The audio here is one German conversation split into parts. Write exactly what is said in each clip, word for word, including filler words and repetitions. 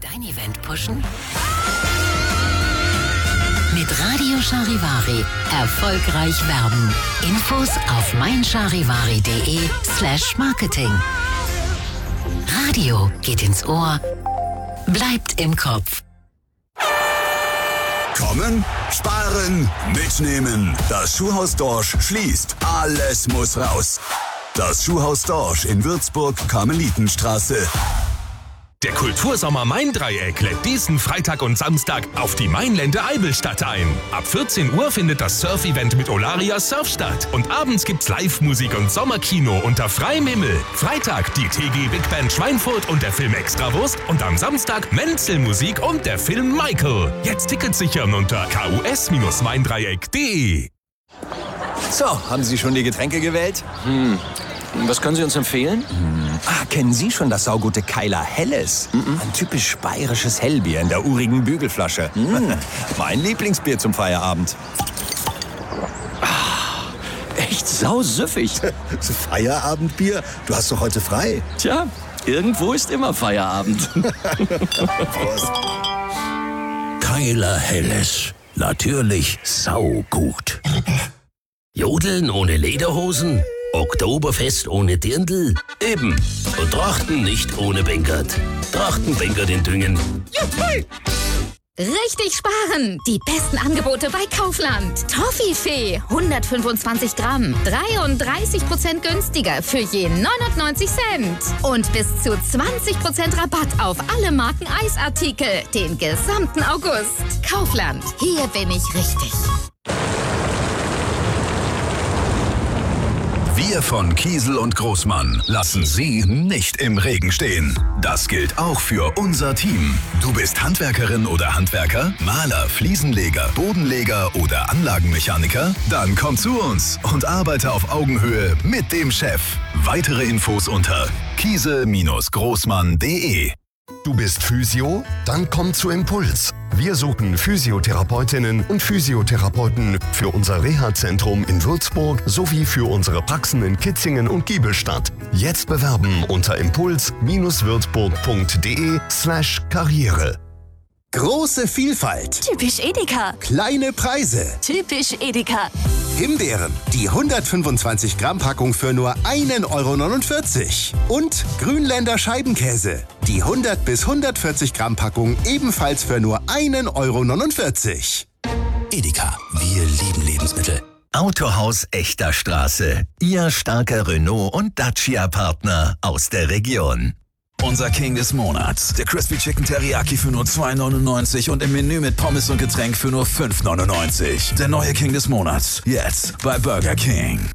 Dein Event pushen? Mit Radio Charivari erfolgreich werben. Infos auf meincharivari.de slash Marketing. Radio geht ins Ohr, bleibt im Kopf. Kommen, sparen, mitnehmen. Das Schuhhaus Dorsch schließt. Alles muss raus. Das Schuhhaus Dorsch in Würzburg, Karmelitenstraße. Der Kultursommer Main-Dreieck lädt diesen Freitag und Samstag auf die Mainländer Eibelstadt ein. Ab vierzehn Uhr findet das Surf-Event mit Olaria Surf statt. Und abends gibt's Live-Musik und Sommerkino unter freiem Himmel. Freitag die T G Big Band Schweinfurt und der Film Extrawurst. Und am Samstag Menzel-Musik und der Film Michael. Jetzt Tickets sichern unter k u s Bindestrich maindreieck punkt d e. So, haben Sie schon die Getränke gewählt? Hm. Was können Sie uns empfehlen? Hm. Ah, kennen Sie schon das saugute Keiler Helles? Mm-mm. Ein typisch bayerisches Hellbier in der urigen Bügelflasche. Mm. Mein Lieblingsbier zum Feierabend. Ah, echt sausüffig. Feierabendbier? Du hast doch heute frei. Tja, irgendwo ist immer Feierabend. Prost. Keiler Helles. Natürlich saugut. Jodeln ohne Lederhosen? Oktoberfest ohne Dirndl? Eben. Und Trachten nicht ohne Bänkert. Trachten Bänkert in Düngen. Juhu! Richtig sparen! Die besten Angebote bei Kaufland. Toffifee, hundertfünfundzwanzig Gramm, dreiunddreißig Prozent günstiger für je neunundneunzig Cent. Und bis zu zwanzig Prozent Rabatt auf alle Marken Eisartikel den gesamten August. Kaufland, hier bin ich richtig. Wir von Kiesel und Großmann lassen Sie nicht im Regen stehen. Das gilt auch für unser Team. Du bist Handwerkerin oder Handwerker, Maler, Fliesenleger, Bodenleger oder Anlagenmechaniker? Dann komm zu uns und arbeite auf Augenhöhe mit dem Chef. Weitere Infos unter kiesel Bindestrich großmann punkt d e. Du bist Physio? Dann komm zu Impuls. Wir suchen Physiotherapeutinnen und Physiotherapeuten für unser Reha-Zentrum in Würzburg sowie für unsere Praxen in Kitzingen und Giebelstadt. Jetzt bewerben unter impuls würzburg punkt d e slash karriere. Große Vielfalt. Typisch Edeka. Kleine Preise. Typisch Edeka. Himbeeren, die hundertfünfundzwanzig Gramm Packung für nur ein Euro neunundvierzig. Und Grünländer Scheibenkäse, die hundert bis hundertvierzig Gramm Packung ebenfalls für nur ein Euro neunundvierzig. Edeka, wir lieben Lebensmittel. Autohaus Echter Straße. Ihr starker Renault- und Dacia-Partner aus der Region. Unser King des Monats. Der Crispy Chicken Teriyaki für nur zwei neunundneunzig und im Menü mit Pommes und Getränk für nur fünf neunundneunzig. Der neue King des Monats. Jetzt bei Burger King.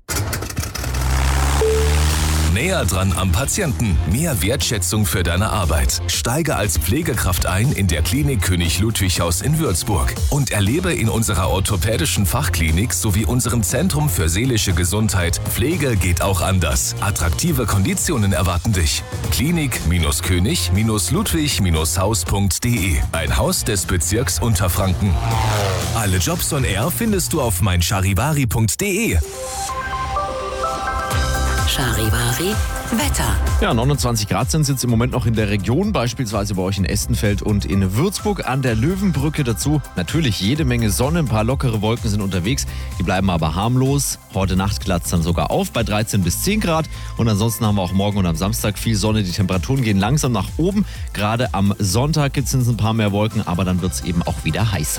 Näher dran am Patienten. Mehr Wertschätzung für deine Arbeit. Steige als Pflegekraft ein in der Klinik König Ludwig Haus in Würzburg und erlebe in unserer orthopädischen Fachklinik sowie unserem Zentrum für seelische Gesundheit Pflege geht auch anders. Attraktive Konditionen erwarten dich. Klinik-König Ludwig Haus punkt d e. Ein Haus des Bezirks Unterfranken. Alle Jobs on Air findest du auf meincharivari punkt d e. Charivari Wetter. Ja, neunundzwanzig Grad sind es jetzt im Moment noch in der Region, beispielsweise bei euch in Estenfeld und in Würzburg an der Löwenbrücke. Dazu natürlich jede Menge Sonne, ein paar lockere Wolken sind unterwegs, die bleiben aber harmlos. Heute Nacht glatzt dann sogar auf bei dreizehn bis zehn Grad und ansonsten haben wir auch morgen und am Samstag viel Sonne. Die Temperaturen gehen langsam nach oben. Gerade am Sonntag gibt es ein paar mehr Wolken, aber dann wird es eben auch wieder heißer.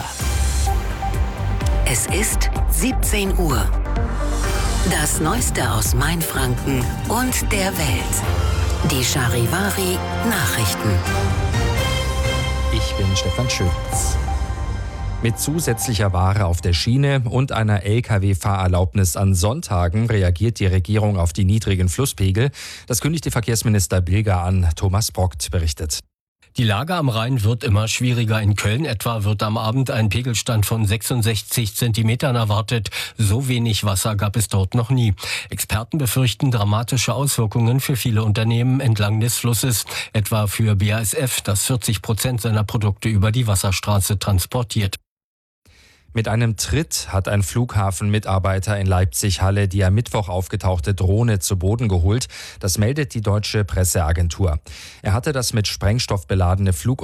Es ist siebzehn Uhr. Das Neueste aus Mainfranken und der Welt. Die Charivari Nachrichten. Ich bin Stefan Schöpitz. Mit zusätzlicher Ware auf der Schiene und einer L K W-Fahrerlaubnis an Sonntagen reagiert die Regierung auf die niedrigen Flusspegel. Das kündigte Verkehrsminister Bilger an. Thomas Brockt berichtet. Die Lage am Rhein wird immer schwieriger. In Köln etwa wird am Abend ein Pegelstand von sechsundsechzig Zentimetern erwartet. So wenig Wasser gab es dort noch nie. Experten befürchten dramatische Auswirkungen für viele Unternehmen entlang des Flusses. Etwa für B A S F, das vierzig Prozent seiner Produkte über die Wasserstraße transportiert. Mit einem Tritt hat ein Flughafenmitarbeiter in Leipzig-Halle die am Mittwoch aufgetauchte Drohne zu Boden geholt. Das meldet die deutsche Presseagentur. Er hatte das mit Sprengstoff beladene Flug